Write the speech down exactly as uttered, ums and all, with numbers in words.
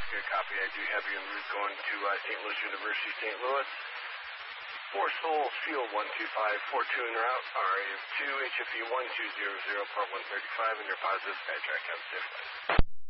Good copy. I do have you en route going to uh, Saint Louis University, Saint Louis. Four Souls, Fuel one two five four two en route. R A two, H F E one two zero zero, Part one thirty-five, and your positive SkyTrack. Have a safe flight.